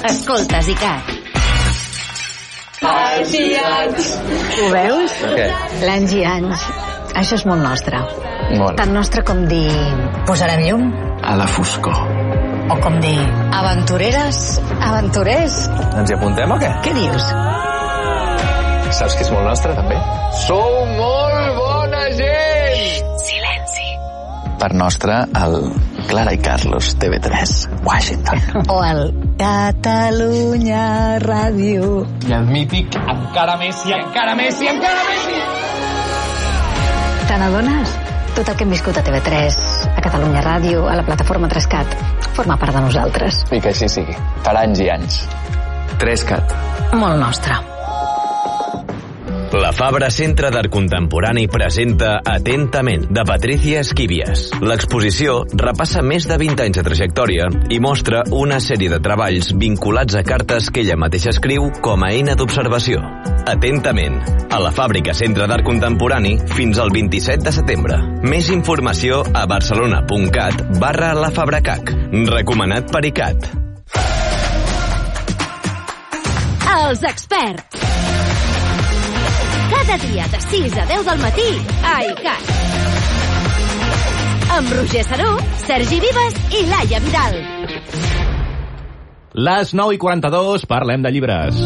Escoltes ICAT. Ho veus? L'anys i anys. Això és molt nostre. Molt. Tan nostre com dir... Posarem llum? A la foscor. O com dir... Aventureres, aventurers. Ens hi apuntem o què? Què dius? Saps que és molt nostre, també? Sou molt bona gent! Silenci. Per nostre, el Clara i Carlos, TV3, Washington. O el Catalunya Ràdio. I el mític Encara Messi, encara Messi, encara Messi! Te n'adones? Tot el que hem viscut a TV3, a Catalunya Ràdio, a la plataforma 3CAT, forma part de nosaltres. I que així sigui. Per anys i anys. 3CAT. Molt nostre. La Fabra Centre d'Art Contemporani presenta Atentament, de Patricia Esquivias. L'exposició repassa més de 20 anys de trajectòria i mostra una sèrie de treballs vinculats a cartes que ella mateixa escriu com a eina d'observació. Atentament, a la Fàbrica Centre d'Art Contemporani fins al 27 de setembre. Més informació a barcelona.cat/lafabracac. Recomanat per ICAT. Els experts. Cada dia de 6 a 10 del matí a ICAT. Amb Roger Saró, Sergi Vives i Laia Vidal. Les 9:42, parlem de llibres.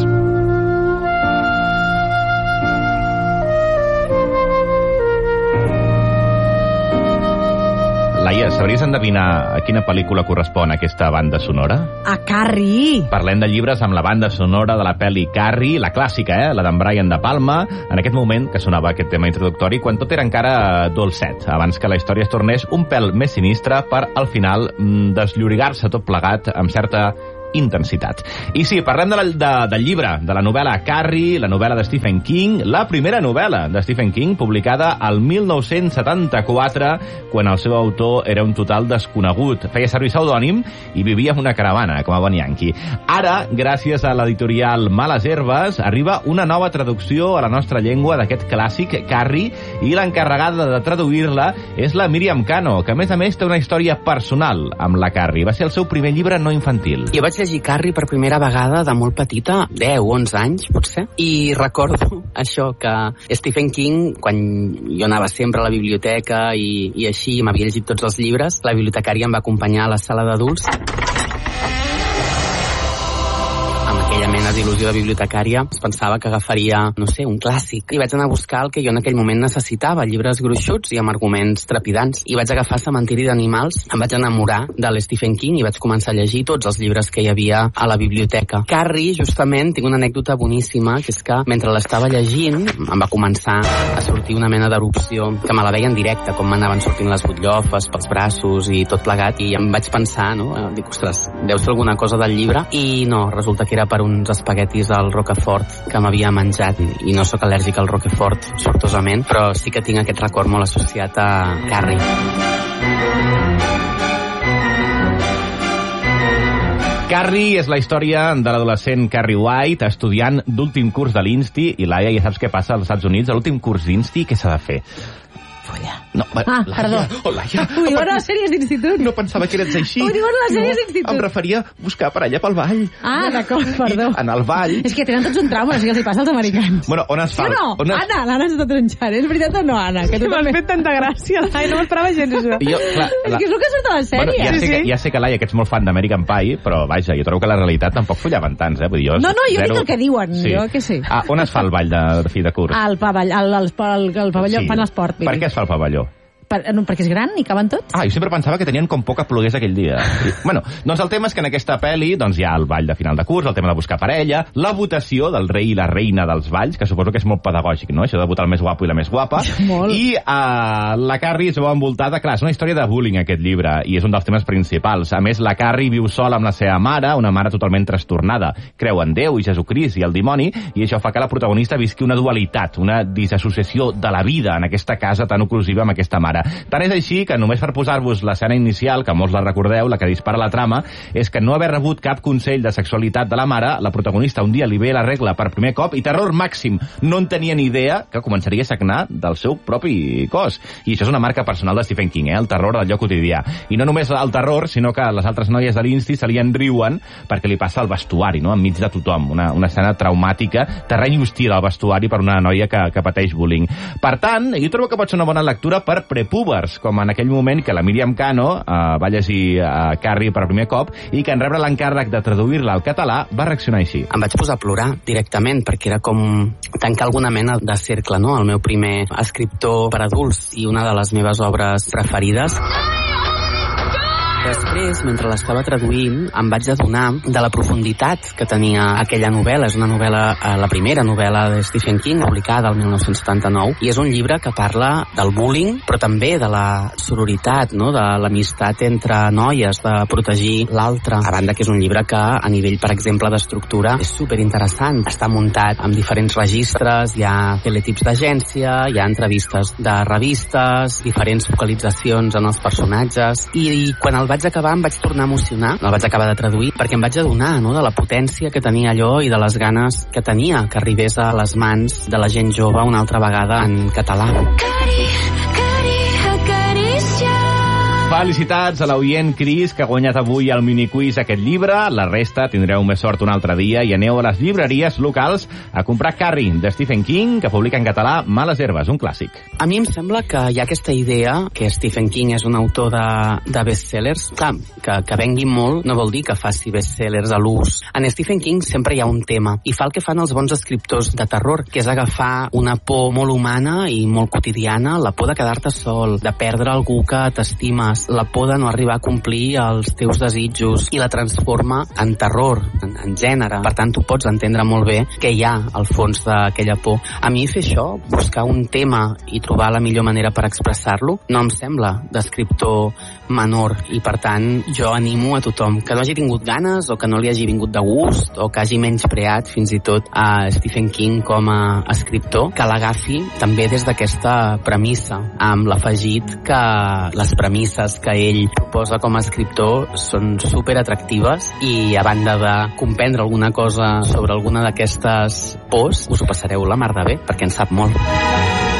Laia, sabries endevinar a quina pel·lícula correspon aquesta banda sonora? A Carrie! Parlem de llibres amb la banda sonora de la pel·li Carrie, la clàssica, la d'en Brian De Palma, en aquest moment que sonava aquest tema introductori, quan tot era encara dolcet, abans que la història es tornés un pèl més sinistre per, al final, desllorigar-se tot plegat amb certa intensitat. I sí, parlem del llibre, de la novel·la Carrie, la novel·la de Stephen King, la primera novel·la de Stephen King, publicada al 1974, quan el seu autor era un total desconegut. Feia servir pseudònim i vivia en una caravana, com a bon yanqui. Ara, gràcies a l'editorial Males Herbes, arriba una nova traducció a la nostra llengua d'aquest clàssic, Carrie, i l'encarregada de traduir-la és la Míriam Cano, que a més té una història personal amb la Carrie. Va ser el seu primer llibre no infantil. Jo vaig llegir Carrie per primera vegada de molt petita, 10 o 11 anys, potser, i recordo això, que Stephen King, quan jo anava sempre a la biblioteca i així m'havia llegit tots els llibres, la bibliotecària em va acompanyar a la sala d'adults amb aquella mena d'il·lusió de bibliotecària. Es pensava que agafaria, no sé, un clàssic. I vaig anar a buscar el que jo en aquell moment necessitava, llibres gruixuts i amb arguments trepidants. I vaig agafar Cementiri d'Animals, em vaig enamorar de l'Stephen King i vaig començar a llegir tots els llibres que hi havia a la biblioteca. Carrie, justament, tinc una anècdota boníssima, que és que mentre l'estava llegint em va començar a sortir una mena d'erupció que me la veia en directe, com m'anaven sortint les butllofes pels braços i tot plegat, i em vaig pensar, no? Dic, ostres, deu ser alguna cosa del llibre, i no, resulta que era per uns espaguetis al Roquefort que m'havia menjat, i no sóc al·lèrgic al Roquefort, sortosament, però sí que tinc aquest record molt associat a Carrie. Carrie és la història de l'adolescent Carrie White, estudiant d'últim curs de l'Insti, i Laia, ja saps què passa als Estats Units, a l'últim curs d'Insti, què s'ha de fer? Follar. No, Laia, perdó. Oh, Laia. Ho diuen a les sèries d'institut. No pensava que eres així. Ho diuen a les sèries d'institut. Em referia a buscar parella pel ball. Ah, d'acord, perdó. I en el ball... És que tenen tots un trauma, així que els hi passa als americans. Bueno, on es fa? Sí o no? Anna, l'Anna s'està tronxant. És veritat o no, Anna? Que tu m'has fet tanta gràcia. Ai, no m'esperava gens, això. Jo, clar, és que és el que surt a la sèrie. Bueno, ja sé que, Laia, que ets molt fan d'American Pie, però vaja, jo trobo que la realitat tampoc follaven tants, Vull dir, no, jo dic el que diuen, jo que sí. Ah, on es fa el ball de fi de curs? Al pavelló, fan l'esport. Per què es fa el pavelló? Perquè és gran i caben tots? Jo sempre pensava que tenien com poca plogués aquell dia. Bueno, doncs el tema és que en aquesta pel·li hi ha el ball de final de curs, el tema de buscar parella, la votació del rei i la reina dels balls, que suposo que és molt pedagògic, no? Això de votar el més guapo i la més guapa. Molt. I la Carrie es veu envoltada, clar, és una història de bullying aquest llibre, i és un dels temes principals. A més, la Carrie viu sola amb la seva mare, una mare totalment trastornada. Creu en Déu i Jesucrist i el dimoni, i això fa que la protagonista visqui una dualitat, una disassociació de la vida en aquesta casa tan oclusiva amb aquesta mare. mare. Tant és així que només per posar-vos l'escena inicial, que molts la recordeu, la que dispara la trama, és que no haver rebut cap consell de sexualitat de la mare, la protagonista un dia li ve la regla per primer cop i terror màxim. No en tenia ni idea que començaria a sagnar del seu propi cos. I això és una marca personal de Stephen King, el terror d'allò quotidià. I no només el terror, sinó que les altres noies de l'Insti se li enriuen perquè li passa al vestuari, no? Enmig de tothom. Una escena traumàtica, terreny hostil al vestuari per una noia que pateix bullying. Per tant, jo trobo que pot ser una bona lectura per prepúbers, com en aquell moment que la Míriam Cano va llegir Carrie per primer cop i que en rebre l'encàrrec de traduir-la al català va reaccionar així. Em vaig posar a plorar directament perquè era com tancar alguna mena de cercle, no? El meu primer escriptor per adults i una de les meves obres preferides. Després, mentre l'estava traduint, em vaig adonar de la profunditat que tenia aquella novel·la. És una novel·la, la primera novel·la de Stephen King, publicada el 1979, i és un llibre que parla del bullying, però també de la sororitat, no? De l'amistat entre noies, de protegir l'altre. A banda que és un llibre que, a nivell, per exemple, d'estructura, és superinteressant. Està muntat amb diferents registres, hi ha teletips d'agència, hi ha entrevistes de revistes, diferents focalitzacions en els personatges, i quan el vaig acabar em vaig tornar a emocionar, el vaig acabar de traduir, perquè em vaig adonar, no?, de la potència que tenia allò i de les ganes que tenia que arribés a les mans de la gent jove una altra vegada en català. Felicitats a l'oient Cris, que ha guanyat avui el miniquiz aquest llibre. La resta tindreu més sort un altre dia i aneu a les llibreries locals a comprar Carrie, de Stephen King, que publica en català Males herbes, un clàssic. A mi em sembla que hi ha aquesta idea que Stephen King és un autor de bestsellers. Clar, que vengui molt no vol dir que faci bestsellers a l'ús. En Stephen King sempre hi ha un tema, i fa el que fan els bons escriptors de terror, que és agafar una por molt humana i molt quotidiana, la por de quedar-te sol, de perdre algú que t'estimes, la por de no arribar a complir els teus desitjos, i la transforma en terror, en gènere. Per tant, tu pots entendre molt bé què hi ha al fons d'aquella por. A mi fer això, buscar un tema i trobar la millor manera per expressar-lo, no em sembla d'escriptor menor, i per tant jo animo a tothom que no hagi tingut ganes o que no li hagi vingut de gust o que hagi menyspreat fins i tot a Stephen King com a escriptor, que l'agafi també des d'aquesta premissa, amb l'afegit que les premisses que ell proposa com a escriptor són super atractives, i a banda de comprendre alguna cosa sobre alguna d'aquestes pors, us ho passareu la mar de bé, perquè en sap molt.